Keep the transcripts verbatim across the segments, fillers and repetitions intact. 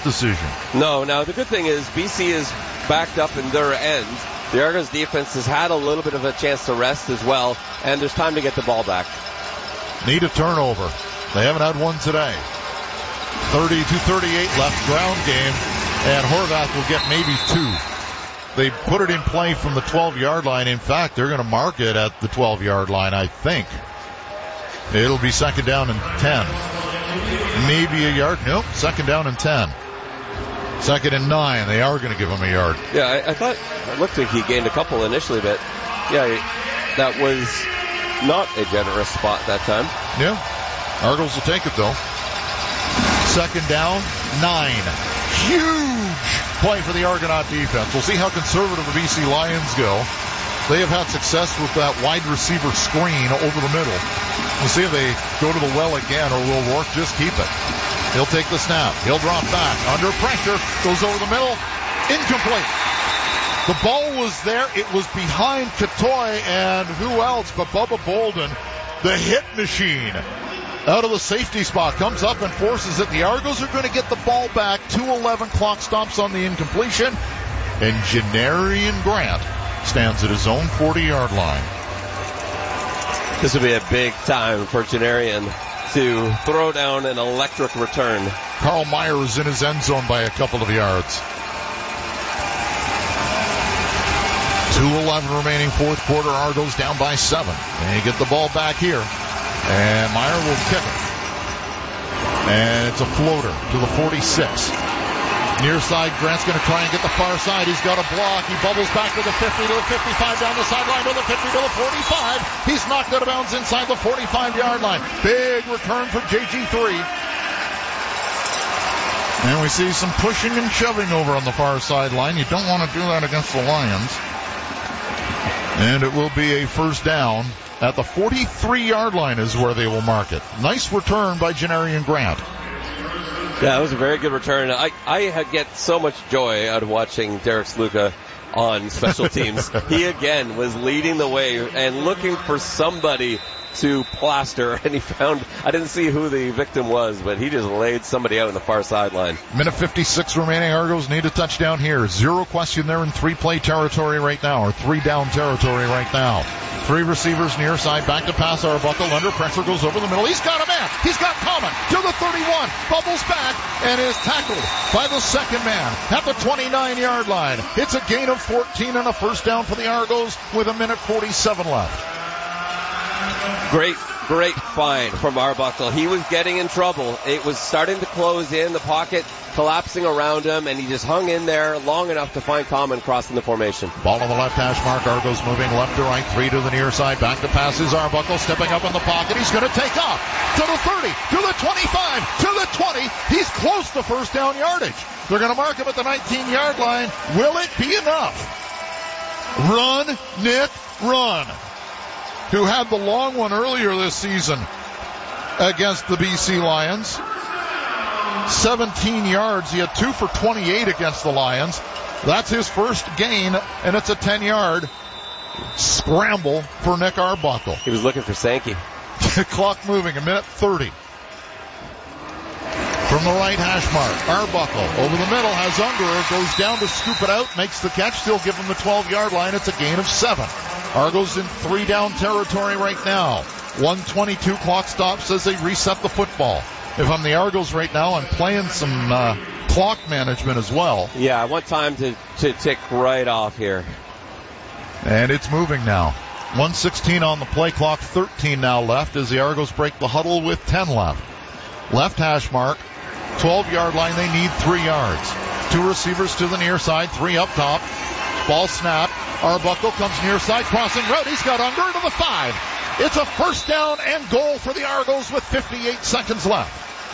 decision. No, now the good thing is B C is backed up in their end. The Argos defense has had a little bit of a chance to rest as well, and there's time to get the ball back. Need a turnover. They haven't had one today. thirty-two thirty-eight left, ground game, and Horvath will get maybe two. They put it in play from the twelve-yard line. In fact, they're going to mark it at the twelve-yard line, I think. It'll be second down and ten. Maybe a yard. Nope, second down and ten. Second and nine. They are going to give him a yard. Yeah, I, I thought it looked like he gained a couple initially, but yeah, that was not a generous spot that time. Yeah, Argos will take it though. Second down, nine. Huge play for the Argonaut defense. We'll see how conservative the B C Lions go. They have had success with that wide receiver screen over the middle. We'll see if they go to the well again, or will Rourke just keep it. He'll take the snap. He'll drop back. Under pressure. Goes over the middle. Incomplete. The ball was there. It was behind Katoy and who else but Bubba Bolden, the hit machine. Out of the safety spot, comes up and forces it. The Argos are going to get the ball back. two eleven clock stops on the incompletion. And Janarian Grant stands at his own forty-yard line. This will be a big time for Janarian to throw down an electric return. Carl Meyer is in his end zone by a couple of yards. two eleven remaining fourth quarter. Argos down by seven. And you get the ball back here. And Meyer will kick it. And it's a floater to the forty-six. Near side, Grant's going to try and get the far side. He's got a block. He bubbles back to the fifty, to the fifty-five, down the sideline, to the fifty, to the forty-five. He's knocked out of bounds inside the forty-five-yard line. Big return for J G three. And we see some pushing and shoving over on the far sideline. You don't want to do that against the Lions. And it will be a first down. At the forty-three-yard line is where they will mark it. Nice return by Janarian Grant. Yeah, it was a very good return. I, I get so much joy out of watching Derek Sluka on special teams. He, again, was leading the way and looking for somebody to plaster, and he found, I didn't see who the victim was, but he just laid somebody out on the far sideline. Minute fifty-six remaining. Argos need a touchdown here. Zero question. They're in three-play territory right now, or three-down territory right now. Three receivers near side, back to pass Arbuckle, under pressure, goes over the middle. He's got a man. He's got Common to the thirty-one, bubbles back, and is tackled by the second man at the twenty-nine-yard line. It's a gain of fourteen and a first down for the Argos with a minute forty-seven left. Great, great find from Arbuckle. He was getting in trouble. It was starting to close in, the pocket collapsing around him, and he just hung in there long enough to find Common crossing the formation. Ball on the left hash mark. Argos moving left to right, three to the near side. Back to pass is Arbuckle, stepping up in the pocket. He's going to take off to the thirty, to the twenty-five, to the twenty. He's close to first down yardage. They're going to mark him at the nineteen-yard line. Will it be enough? Run, Nick, run. Who had the long one earlier this season against the B C Lions. seventeen yards. He had two for twenty-eight against the Lions. That's his first gain, and it's a ten-yard scramble for Nick Arbuckle. He was looking for Sankey. Clock moving, a minute thirty. From the right hash mark, Arbuckle over the middle has Ungerer, goes down to scoop it out, makes the catch, still give him the twelve-yard line. It's a gain of seven. Argos in three-down territory right now. one twenty-two clock stops as they reset the football. If I'm the Argos right now, I'm playing some uh, clock management as well. Yeah, I want time to, to tick right off here. And it's moving now. one sixteen on the play clock, thirteen now left as the Argos break the huddle with ten left. Left hash mark, twelve-yard line, they need three yards. Two receivers to the near side, three up top. Ball snap. Arbuckle comes near side, crossing route. He's got Unger to the five. It's a first down and goal for the Argos with fifty-eight seconds left.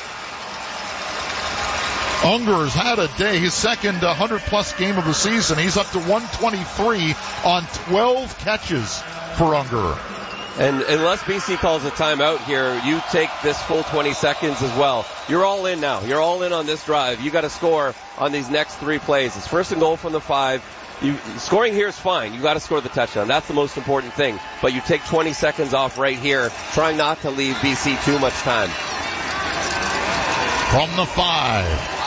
Unger's had a day, his second one hundred plus game of the season. He's up to one twenty-three on twelve catches for Ungerer. And unless B C calls a timeout here, you take this full twenty seconds as well. You're all in now. You're all in on this drive. You got to score on these next three plays. It's first and goal from the five. You, scoring here is fine. You got to score the touchdown. That's the most important thing. But you take twenty seconds off right here, trying not to leave B C too much time. From the five,